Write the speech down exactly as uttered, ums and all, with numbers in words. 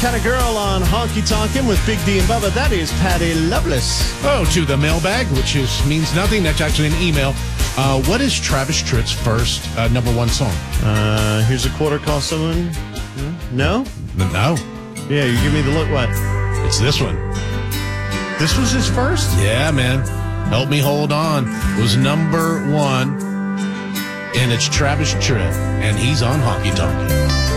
kind of girl on Honky Tonkin' with Big D and Bubba. That is Patty Loveless. Oh, to the mailbag, which is means nothing. That's actually an email. Uh, what is Travis Tritt's first uh, number one song? Uh, here's a quarter call someone. No? No. Yeah, you give me the look. What? It's this one. This was his first? Yeah, man. Help Me Hold On was number one. And it's Travis Tritt, and he's on Honky Tonk.